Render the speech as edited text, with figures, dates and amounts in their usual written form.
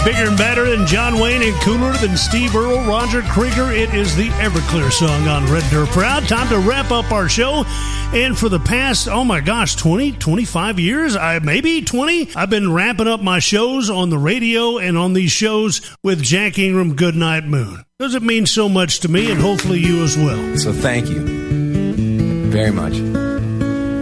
Bigger and better than John Wayne and cooler than Steve Earle, Roger Krieger. It is the Everclear song on Red Dirt Proud. Time to wrap up our show. And for the past, 25 years, maybe 20, I've been wrapping up my shows on the radio and on these shows with Jack Ingram, Goodnight Moon. Does it mean so much to me, and hopefully you as well. So thank you very much.